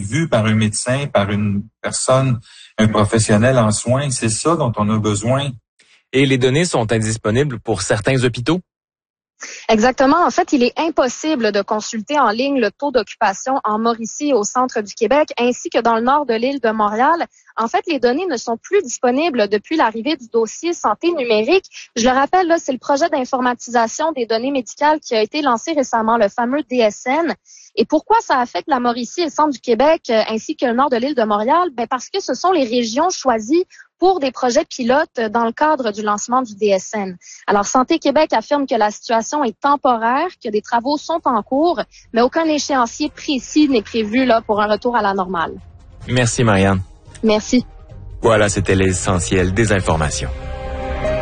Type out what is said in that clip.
vu par un médecin, par une personne, un professionnel en soins. C'est ça dont on a besoin. Et les données sont indisponibles pour certains hôpitaux? Exactement. En fait, il est impossible de consulter en ligne le taux d'occupation en Mauricie et au centre du Québec, ainsi que dans le nord de l'île de Montréal. En fait, les données ne sont plus disponibles depuis l'arrivée du dossier santé numérique. Je le rappelle, là, c'est le projet d'informatisation des données médicales qui a été lancé récemment, le fameux DSN. Et pourquoi ça affecte la Mauricie et le centre du Québec, ainsi que le nord de l'île de Montréal? Ben, parce que ce sont les régions choisies pour des projets pilotes dans le cadre du lancement du DSN. Alors, Santé Québec affirme que la situation est temporaire, que des travaux sont en cours, mais aucun échéancier précis n'est prévu là pour un retour à la normale. Merci, Marianne. Merci. Voilà, c'était l'essentiel des informations.